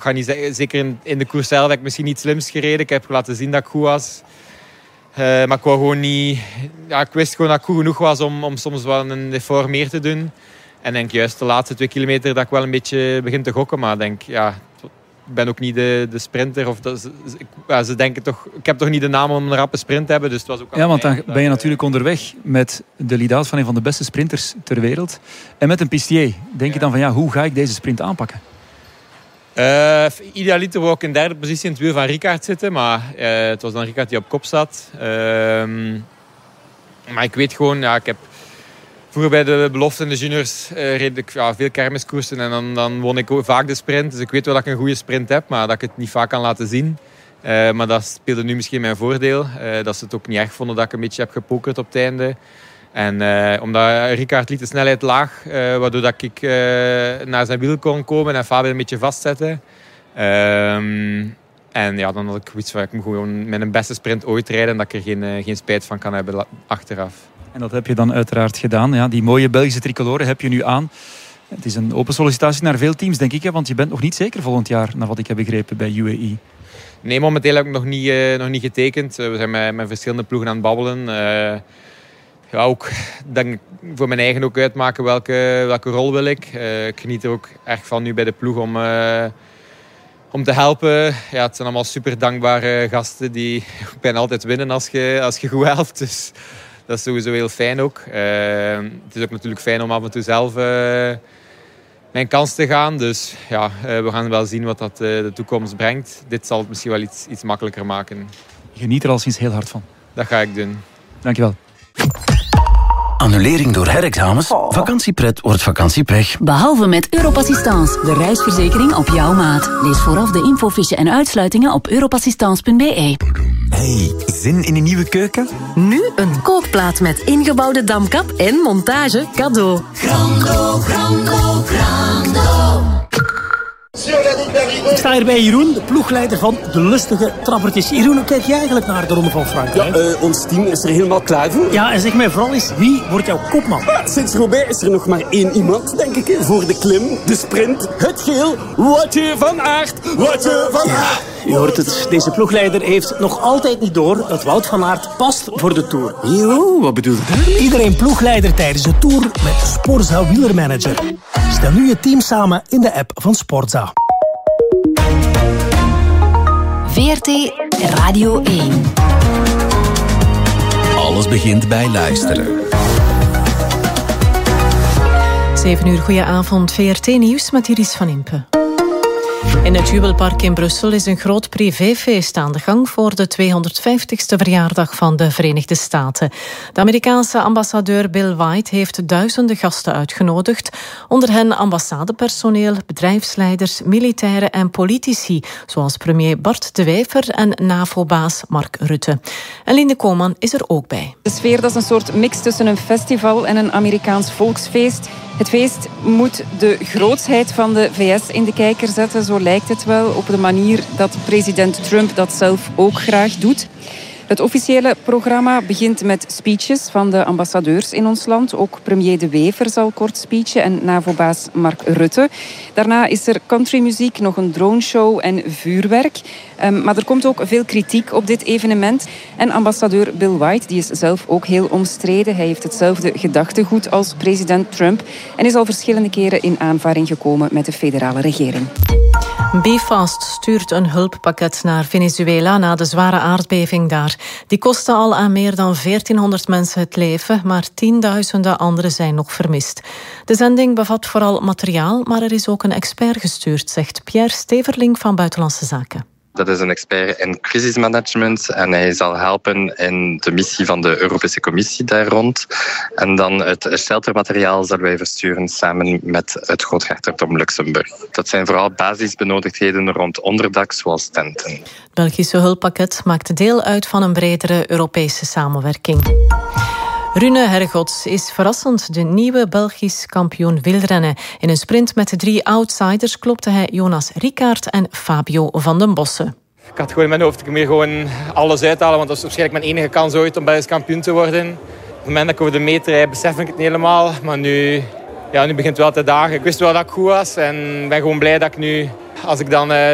ga niet zeggen, zeker in de koers zelf heb ik misschien niet slimst gereden. Ik heb laten zien dat ik goed was. Maar ik wou gewoon niet... Ja, ik wist gewoon dat ik goed genoeg was om soms wel een effort meer te doen. En denk juist de laatste 2 kilometer dat ik wel een beetje begin te gokken. Maar denk, ja, ik ben ook niet de sprinter. Ze denken toch... Ik heb toch niet de naam om een rappe sprint te hebben. Dus het was ook want dan ben je natuurlijk onderweg met de lead-out van een van de beste sprinters ter wereld. En met een pistier. Denk je dan van, hoe ga ik deze sprint aanpakken? Idealiter wou ik in 3e positie in het wiel van Rickaert zitten. Maar het was dan Rickaert die op kop zat. Maar ik weet gewoon... Ja, ik heb vroeger bij de belofte in de juniors reed ik veel kermiskoersen. En dan won ik vaak de sprint. Dus ik weet wel dat ik een goede sprint heb. Maar dat ik het niet vaak kan laten zien. Maar dat speelde nu misschien mijn voordeel. Dat ze het ook niet erg vonden dat ik een beetje heb gepokerd op het einde. En omdat Rickaert liet de snelheid laag, waardoor dat ik naar zijn wiel kon komen en Fabio een beetje vastzetten. En ja, dan had ik iets van, ik moet gewoon mijn beste sprint ooit rijden en dat ik er geen spijt van kan hebben achteraf. En dat heb je dan uiteraard gedaan. Ja, die mooie Belgische tricoloren heb je nu aan. Het is een open sollicitatie naar veel teams, denk ik. Want je bent nog niet zeker volgend jaar, naar wat ik heb begrepen, bij UAE. Nee, momenteel heb ik nog niet getekend. We zijn met verschillende ploegen aan het babbelen. Ja, ook denk voor mijn eigen ook uitmaken welke rol wil ik. Ik geniet er ook erg van nu bij de ploeg om te helpen. Ja, het zijn allemaal super dankbare gasten die bijna altijd winnen als je goed helpt. Dus dat is sowieso heel fijn ook. Het is ook natuurlijk fijn om af en toe zelf mijn kans te gaan. Dus ja, we gaan wel zien wat dat de toekomst brengt. Dit zal het misschien wel iets makkelijker maken. Je geniet er al sinds heel hard van. Dat ga ik doen. Dankjewel. Annulering door herexamens? Vakantiepret wordt vakantiepech. Behalve met Europassistance, de reisverzekering op jouw maat. Lees vooraf de infofiche en uitsluitingen op europassistance.be. Hey, zin in een nieuwe keuken? Nu een kookplaat met ingebouwde damkap en montage cadeau. Grando, Grando, Grando. Ik sta hier bij Jeroen, de ploegleider van de lustige trappertjes. Jeroen, hoe kijk jij eigenlijk naar de Ronde van Frankrijk? Ja, ons team is er helemaal klaar voor. Ja, en zeg mij vooral eens, wie wordt jouw kopman? Sinds Roubaix is er nog maar 1 iemand, denk ik, voor de klim, de sprint, het geel. Woutje van Aert, Woutje van Aert. Je hoort het, deze ploegleider heeft nog altijd niet door dat Wout van Aert past voor de Tour. Jo, wat bedoel je? Iedereen ploegleider tijdens de Tour met Sporza Wielermanager. Stel nu je team samen in de app van Sporza. VRT Radio 1. Alles begint bij luisteren. 7 uur, goedenavond. VRT Nieuws met Iris van Impe. In het Jubelpark in Brussel is een groot privéfeest aan de gang voor de 250ste verjaardag van de Verenigde Staten. De Amerikaanse ambassadeur Bill White heeft duizenden gasten uitgenodigd. Onder hen ambassadepersoneel, bedrijfsleiders, militairen en politici, zoals premier Bart De Wever en NAVO-baas Mark Rutte. En Linde Koolman is er ook bij. De sfeer, dat is een soort mix tussen een festival en een Amerikaans volksfeest. Het feest moet de grootsheid van de VS in de kijker zetten, zo lijkt het wel, op de manier dat president Trump dat zelf ook graag doet. Het officiële programma begint met speeches van de ambassadeurs in ons land. Ook premier De Wever zal kort speechen en NAVO-baas Mark Rutte. Daarna is er countrymuziek, nog een droneshow en vuurwerk. Maar er komt ook veel kritiek op dit evenement. En ambassadeur Bill White, die is zelf ook heel omstreden. Hij heeft hetzelfde gedachtegoed als president Trump en is al verschillende keren in aanvaring gekomen met de federale regering. BeFast stuurt een hulppakket naar Venezuela na de zware aardbeving daar. Die kostte al aan meer dan 1400 mensen het leven, maar tienduizenden anderen zijn nog vermist. De zending bevat vooral materiaal, maar er is ook een expert gestuurd, zegt Pierre Steverling van Buitenlandse Zaken. Dat is een expert in crisismanagement en hij zal helpen in de missie van de Europese Commissie daar rond. En dan het sheltermateriaal zullen wij versturen samen met het Groothertogdom Luxemburg. Dat zijn vooral basisbenodigdheden rond onderdak, zoals tenten. Het Belgische hulppakket maakt deel uit van een bredere Europese samenwerking. Rune Hergots is verrassend de nieuwe Belgisch kampioen wielrennen. In een sprint met de 3 outsiders klopte hij Jonas Rickaert en Fabio van den Bossen. Ik had gewoon in mijn hoofd, ik moet hier gewoon alles uithalen, want dat is waarschijnlijk mijn enige kans ooit om Belgisch kampioen te worden. Op het moment dat ik over de meter rijd, besef ik het niet helemaal. Maar nu begint het wel te dagen. Ik wist wel dat ik goed was en ben gewoon blij dat ik nu, als ik dan